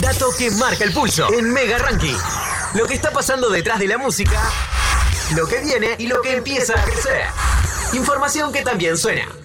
dato que marca el pulso en Mega Ranking. Lo que está pasando detrás de la música, lo que viene y lo que empieza a crecer. Información que también suena.